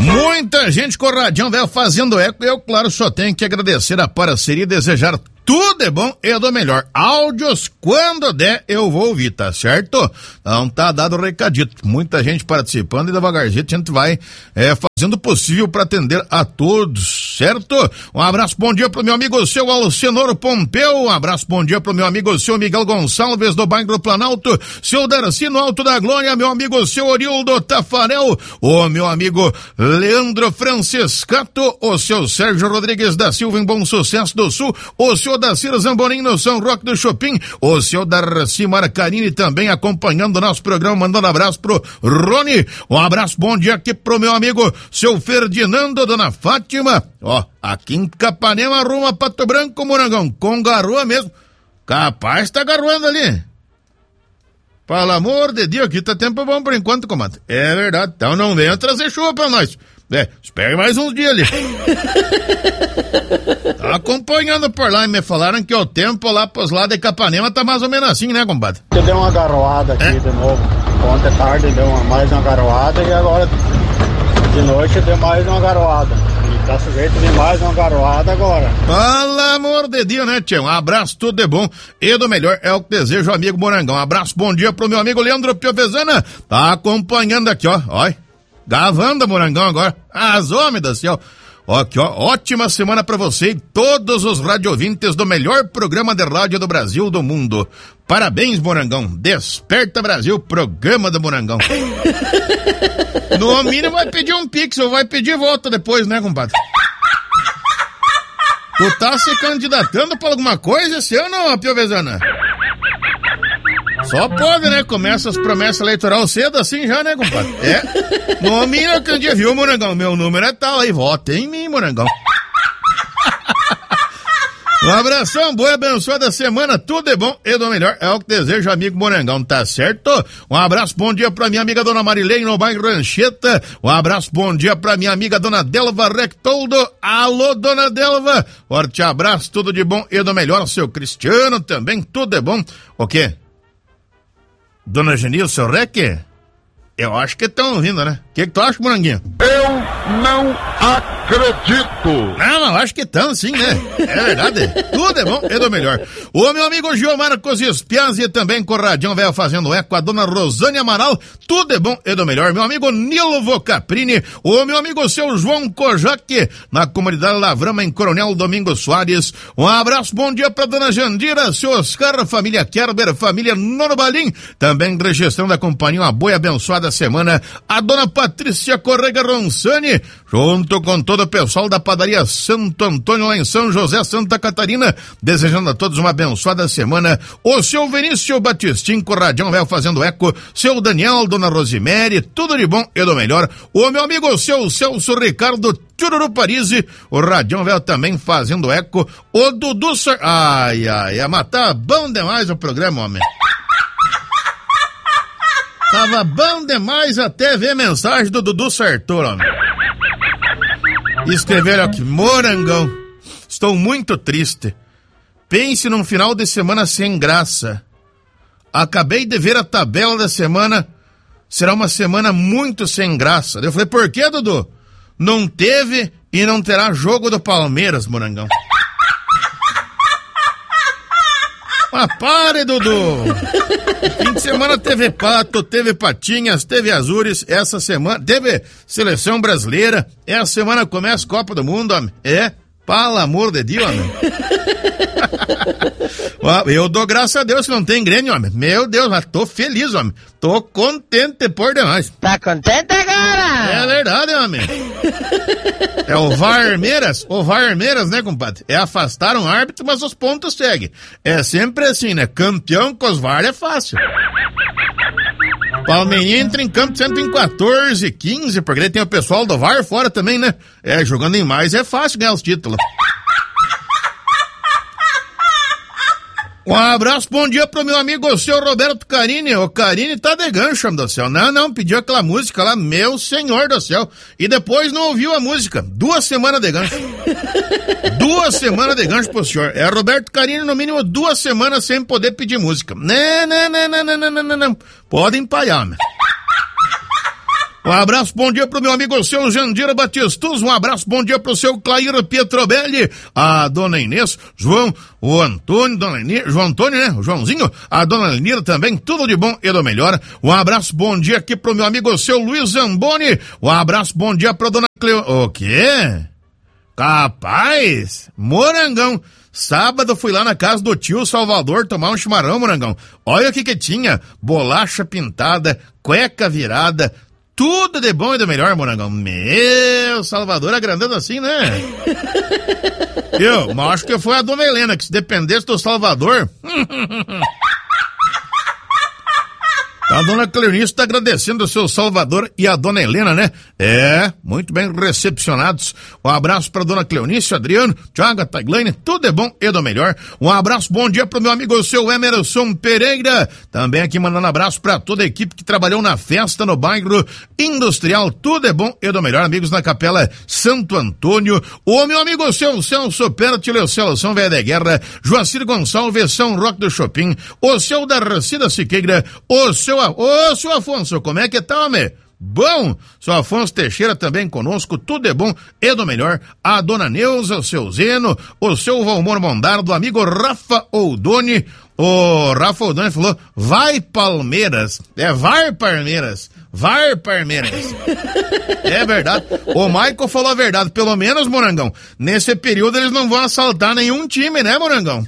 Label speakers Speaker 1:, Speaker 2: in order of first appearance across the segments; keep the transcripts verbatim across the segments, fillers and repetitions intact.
Speaker 1: Muita gente com o Radião Velho fazendo eco, eu, claro, só tenho que agradecer a parceria e desejar tudo é bom e do melhor. Áudios, quando der, eu vou ouvir, tá certo? Então tá dado o recadito. Muita gente participando e devagarzinho a gente vai é, fazendo o possível para atender a todos, certo? Um abraço, bom dia pro meu amigo seu Alcenoro Pompeu, um abraço, bom dia pro meu amigo seu Miguel Gonçalves do bairro do Planalto, seu Darcy no Alto da Glória, meu amigo seu Orildo Tafarel, o meu amigo Leandro Franciscato, o seu Sérgio Rodrigues da Silva em Bom Sucesso do Sul, o seu Dacir Zamborim no São Roque do Chopin, o seu Darcy Marcarini também acompanhando o nosso programa, mandando um abraço pro Rony, um abraço, bom dia aqui pro meu amigo seu Ferdinando, dona Fátima, ó, aqui em Capanema, rumo a Pato Branco, Morangão, com garoa mesmo, capaz tá garoando ali. Pelo amor de Deus, aqui tá tempo bom por enquanto, comadre. É verdade, então não venha trazer chuva pra nós. É, espere mais uns dias ali. Tá acompanhando por lá e me falaram que o tempo lá pros lados de Capanema tá mais ou menos assim, né, compadre?
Speaker 2: Eu dei uma garoada aqui é? de novo. Ontem tarde deu uma, mais uma garoada e agora de noite deu mais uma garoada. E tá sujeito de mais uma garoada agora.
Speaker 1: Pelo amor de Deus, né, tio? Um abraço, tudo de bom e do melhor é o que desejo, amigo Morangão. Um abraço, bom dia pro meu amigo Leandro Piovesana. Tá acompanhando aqui, ó. Olha. Gavanda, Morangão, agora. As homens do céu. Ó, aqui, ó, ótima semana pra você e todos os radiovintes do melhor programa de rádio do Brasil do mundo. Parabéns, Morangão. Desperta Brasil, programa do Morangão. No mínimo vai pedir um pix ou vai pedir volta depois, né, compadre? Tu tá se candidatando pra alguma coisa esse ano, Piovesana? Só pode, né? Começa as promessas eleitorais cedo assim já, né, compadre? É. No mínimo que um dia viu, Morangão. Meu número é tal aí. Vota em mim, Morangão. Um abração, boa e abençoada semana. Tudo é bom e do melhor. É o que desejo, amigo Morangão. Tá certo? Um abraço, bom dia pra minha amiga Dona Marilene no bairro Rancheta. Um abraço, bom dia pra minha amiga Dona Delva Rectoldo. Alô, Dona Delva. Forte abraço, tudo de bom e do melhor. Seu Cristiano também, tudo é bom. O quê? Dona Genil, seu Reque? Eu acho que estão ouvindo, né? O que, que tu acha, Moranguinho?
Speaker 3: Eu não acredito!
Speaker 1: Não, não, acho que estão sim, né? É verdade. Tudo é bom e do melhor. O meu amigo Gilmar Cozispiazzi também com o Radião Velho fazendo eco, a dona Rosane Amaral, tudo é bom e do melhor. Meu amigo Nilvo Caprini, o meu amigo seu João Kojak, na comunidade Lavrama em Coronel Domingos Soares. Um abraço, bom dia pra dona Jandira, seu Oscar, família Kerber, família Norbalim, também registrando a companhia, uma boa e abençoada semana, a dona Patrícia Correga Ronsani, junto com todo o pessoal da padaria Santo Antônio lá em São José, Santa Catarina, desejando a todos uma abençoada semana. O seu Vinícius Batistin com o Radião Velho fazendo eco, seu Daniel, dona Rosemary, tudo de bom e do melhor. O meu amigo seu Celso Ricardo Chururu Parisi, o Radião Velho também fazendo eco, o Dudu Sar... Ai, ai, a matar bom demais o programa, homem. Tava bom demais até ver a mensagem do Dudu Sartor, homem. Escreveram aqui, Morangão, estou muito triste. Pense num final de semana sem graça. Acabei de ver a tabela da semana, será uma semana muito sem graça. Eu falei, por que, Dudu? Não teve e não terá jogo do Palmeiras, Morangão. Mas pare, Dudu! Fim de semana teve Pato, teve Patinhas, teve Azures, essa semana teve Seleção Brasileira, essa semana começa a Copa do Mundo, homem. É, pelo amor de Deus, homem. Eu dou graças a Deus que não tem Grêmio, homem. Meu Deus, mas tô feliz, homem. Tô contente por demais.
Speaker 4: Tá contente agora?
Speaker 1: É verdade, homem. É o Varmeiras, o Varmeiras, né, compadre? É afastar um árbitro, mas os pontos seguem. É sempre assim, né? Campeão com os V A R é fácil. Palmeirinha entra em campo sempre em quatorze, quinze, porque tem o pessoal do V A R fora também, né? É, jogando em mais é fácil ganhar os títulos. Um abraço, bom dia pro meu amigo, o seu Roberto Carini. O Carini tá de gancho, meu do céu. Não, não, pediu aquela música lá, meu senhor do céu. E depois não ouviu a música. Duas semanas de gancho. Duas semanas de gancho pro senhor. É Roberto Carini, no mínimo duas semanas sem poder pedir música. Não, não, não, não, não, não, não, não. Podem empalhar, meu. Um abraço, bom dia pro meu amigo seu Jandira Batistus, um abraço, bom dia pro seu Clair Pietrobelli, a dona Inês, João, o Antônio, dona Inês, João Antônio, né? O Joãozinho, a dona Lenira também, tudo de bom e do melhor. Um abraço, bom dia aqui pro meu amigo seu Luiz Zamboni, um abraço, bom dia pra dona Cleo... O quê? Capaz? Morangão. Sábado fui lá na casa do tio Salvador tomar um chimarrão, Morangão. Olha o que que tinha, bolacha pintada, cueca virada, tudo de bom e do melhor, Morangão. Meu, Salvador agrandando assim, né? Eu, mas acho que foi a dona Helena, que se dependesse do Salvador... A dona Cleonice está agradecendo o seu Salvador e a dona Helena, né? É, muito bem recepcionados. Um abraço para dona Cleonice, Adriano, Thiago, Taglaine, tudo é bom e do melhor. Um abraço, bom dia pro meu amigo o seu Emerson Pereira. Também aqui mandando abraço para toda a equipe que trabalhou na festa no bairro Industrial. Tudo é bom e do melhor, amigos na Capela Santo Antônio. O meu amigo o seu Celso Pertilho, Celso Velha da Guerra, Joacir Gonçalves, São Roque do Chopin, o seu Darcida Siqueira, o seu Ô, seu Afonso, como é que tá, homem? Bom, seu Afonso Teixeira também conosco, tudo é bom e do melhor. A dona Neuza, o seu Zeno, o seu Valmor Mondardo, o amigo Rafa Oldoni. O Rafa Oldoni falou, vai Palmeiras. É, vai Palmeiras. Vai Palmeiras. É verdade. O Michael falou a verdade, pelo menos, Morangão, nesse período eles não vão assaltar nenhum time, né, Morangão?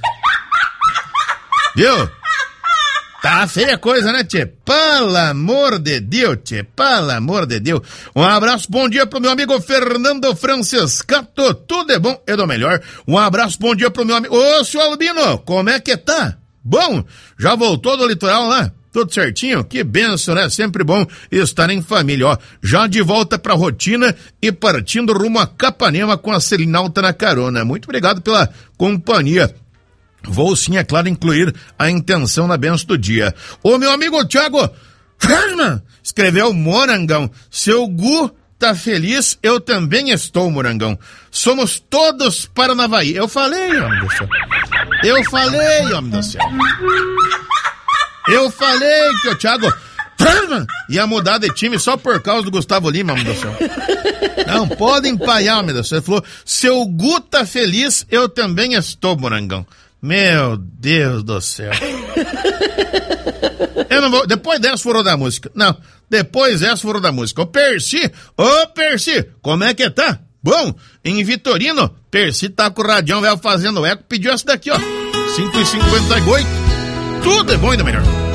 Speaker 1: Viu? Tá feia coisa, né, tchê? Pelo amor de Deus, tchê. Pelo amor de Deus. Um abraço, bom dia pro meu amigo Fernando Franciscato. Tudo é bom e do melhor. Um abraço, bom dia pro meu amigo... Ô, seu Albino, como é que tá? Bom, já voltou do litoral lá? Tudo certinho? Que benção, né? Sempre bom estar em família, ó. Já de volta pra rotina e partindo rumo a Capanema com a Selinalta na carona. Muito obrigado pela companhia. Vou sim, é claro, incluir a intenção na benção do dia. O meu amigo Thiago escreveu Morangão. Seu Gu tá feliz, eu também estou, Morangão. Somos todos Paranavaí. Eu falei, homem do céu. Eu falei, homem do céu. Eu falei que o Thiago ia mudar de time só por causa do Gustavo Lima, homem do céu. Não pode empaiar, homem do céu. Ele falou, seu Gu tá feliz, eu também estou, Morangão. Meu Deus do céu. Eu não vou. Depois dessa for da música. Não, depois dessa for da música. Ô Percy, ô Percy, como é que tá? Bom, em Vitorino, Percy tá com o radião velho fazendo eco, pediu essa daqui, ó. cinco e cinquenta e oito. Tudo é bom e do melhor.